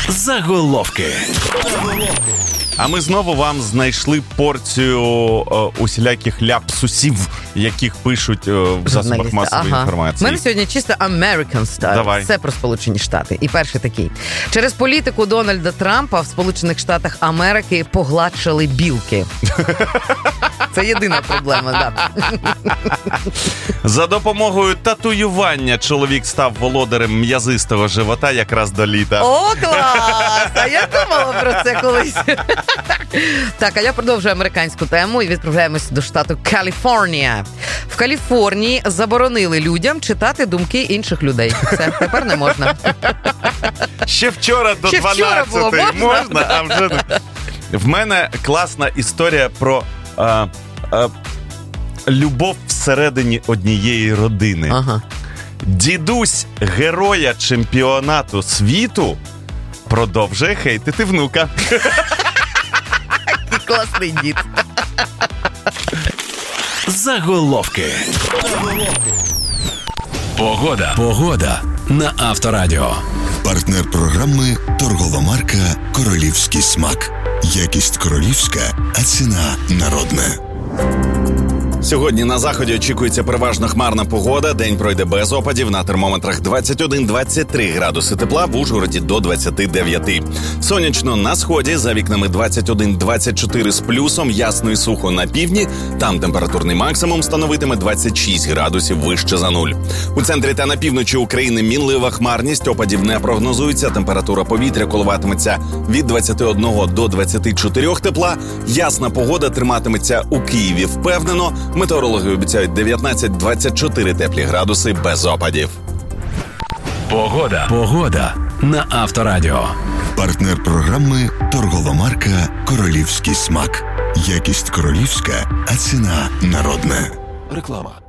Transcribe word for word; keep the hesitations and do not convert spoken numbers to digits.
Заголовки. А ми знову вам знайшли порцію о, усіляких ляпсусів, яких пишуть о, в засобах масової ага. інформації. У мене сьогодні чисто American style. Давай. Це про Сполучені Штати. І перший такий. Через політику Дональда Трампа в Сполучених Штатах Америки погладшали білки. Це єдина проблема, так. За допомогою татуювання чоловік став володарем м'язистого живота якраз до літа. О, клас! А я думала про це колись. Так, а я продовжую американську тему і відправляємося до штату Каліфорнія. В Каліфорнії заборонили людям читати думки інших людей. Все, тепер не можна. Ще вчора до Ще вчора було дванадцятої можна? можна, а вже не. В мене класна історія про а, а, любов всередині однієї родини. Ага. Дідусь героя чемпіонату світу продовжує хейтити внука. Класний дід. Заголовки. Погода. Погода на Авторадіо. Партнер програми торгова марка «Королівський смак». Якість королівська, а ціна народна. Сьогодні на заході очікується переважно хмарна погода. День пройде без опадів. На термометрах двадцять один - двадцять три градуси тепла, в Ужгороді до двадцять дев'ять. Сонячно на сході, за вікнами двадцять один - двадцять чотири з плюсом, ясно і сухо на півдні. Там температурний максимум становитиме двадцять шість градусів вище за нуль. У центрі та на півночі України мінлива хмарність, опадів не прогнозується. Температура повітря коливатиметься від двадцять один до двадцять чотири тепла. Ясна погода триматиметься у Києві впевнено. Метеорологи обіцяють дев'ятнадцять - двадцять чотири теплі градуси без опадів. Погода. Погода на Авторадіо. Партнер програми торгова марка «Королівський смак». Якість королівська, а ціна народна. Реклама.